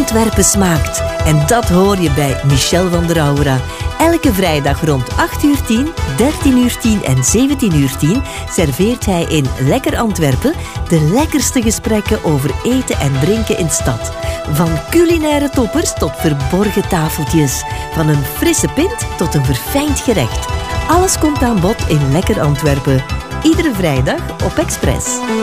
Antwerpen smaakt. En dat hoor je bij Michel van der Aura. Elke vrijdag rond 8:10, 13:10 en 17:10 serveert hij in Lekker Antwerpen de lekkerste gesprekken over eten en drinken in stad. Van culinaire toppers tot verborgen tafeltjes. Van een frisse pint tot een verfijnd gerecht. Alles komt aan bod in Lekker Antwerpen. Iedere vrijdag op Express.